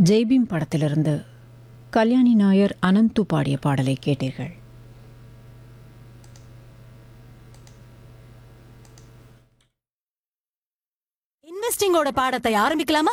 ஜெய்பீம் படத்திலிருந்து கல்யாணி நாயர் அனந்து பாடிய பாடலை கேட்டீர்கள். இன்வெஸ்டிங்கோட பாடத்தை ஆரம்பிக்கலாமா?